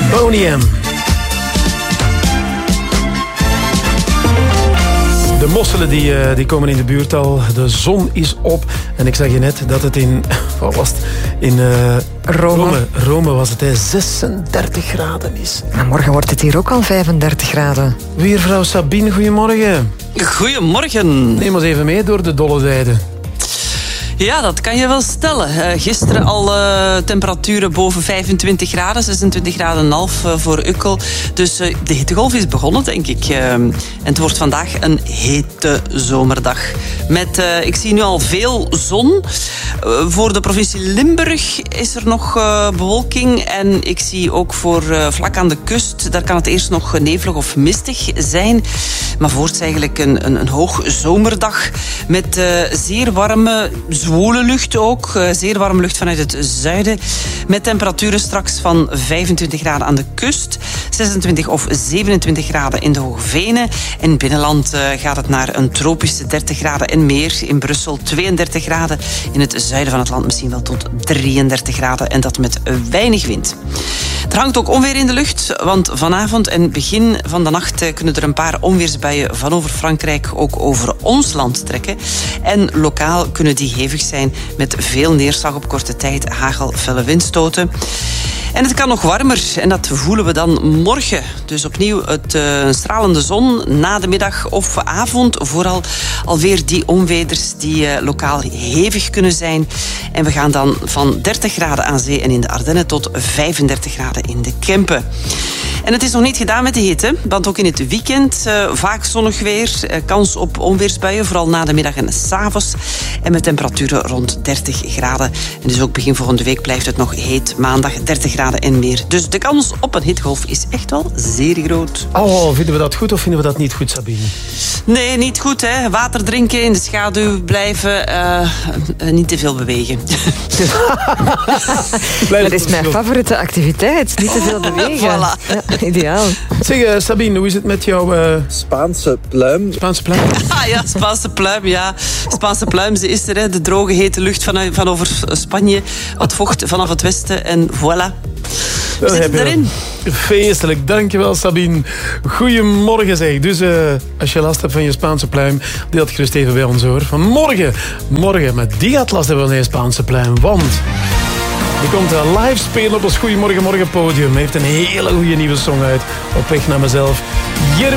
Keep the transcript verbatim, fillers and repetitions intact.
Boney M. De mosselen die, uh, die komen in de buurt al. De zon is op. En ik zag je net dat het in... Wat was het? In uh, Rome. Rome. Rome was het, hè, zesendertig graden is. Maar morgen wordt het hier ook al vijfendertig graden. Weervrouw Sabine, goedemorgen. Goedemorgen. Neem ons even mee door de dolle tijden. Ja, dat kan je wel stellen. Uh, gisteren al uh, temperaturen boven vijfentwintig graden, zesentwintig graden en half uh, voor Ukkel. Dus uh, de hittegolf is begonnen, denk ik. Uh, en het wordt vandaag een hete zomerdag. Met, uh, ik zie nu al veel zon. Uh, voor de provincie Limburg is er nog uh, bewolking. En ik zie ook voor uh, vlak aan de kust, daar kan het eerst nog nevelig of mistig zijn. Maar voorts eigenlijk een, een, een hoog zomerdag met uh, zeer warme, zwoele lucht ook. Uh, zeer warme lucht vanuit het zuiden. Met temperaturen straks van vijfentwintig graden aan de kust. zesentwintig of zevenentwintig graden in de Hoge Venen. En in het binnenland uh, gaat het naar een tropische dertig graden en meer. In Brussel tweeëndertig graden. In het zuiden van het land misschien wel tot drieëndertig graden. En dat met weinig wind. Er hangt ook onweer in de lucht. Want vanavond en begin van de nacht uh, kunnen er een paar onweersbuien van over Frankrijk ook over ons land trekken. En lokaal kunnen die hevig zijn met veel neerslag op korte tijd, hagel, felle windstoten. En het kan nog warmer en dat voelen we dan morgen. Dus opnieuw het uh, stralende zon na de middag of avond. Vooral alweer die onweders die uh, lokaal hevig kunnen zijn. En we gaan dan van dertig graden aan zee en in de Ardennen tot vijfendertig graden in de Kempen. En het is nog niet gedaan met de hitte, want ook in het weekend uh, vaak zonnig weer. Uh, kans op onweersbuien, vooral na de middag en 's avonds. En met temperaturen rond dertig graden. En dus ook begin volgende week blijft het nog heet. Maandag dertig graden en meer. Dus de kans op een hittegolf is echt wel zeer groot. Oh, vinden we dat goed of vinden we dat niet goed, Sabine? Nee, niet goed, hè. Water drinken, in de schaduw blijven. Uh, uh, niet te veel bewegen. Dat is mijn favoriete activiteit. Niet te veel bewegen. Voilà. Ja, ideaal. Zeg, uh, Sabine, hoe is het met jouw... Uh... Spaanse pluim. Spaanse pluim? Ah ja, Spaanse pluim, ja. Spaanse pluim, ze is er, hè. De droge, hete lucht van, van over Spanje. Wat vocht vanaf het westen en voilà. We zitten erin. Feestelijk, dankjewel Sabine. Goedemorgen zeg. Dus uh, als je last hebt van je Spaanse pluim, deel het gerust even bij ons hoor. Vanmorgen, morgen, maar die gaat last hebben van je Spaanse pluim, want... die komt uh, live spelen op ons Goedemorgen Morgen podium. Hij heeft een hele goede nieuwe song uit. Op weg naar mezelf. Jeremy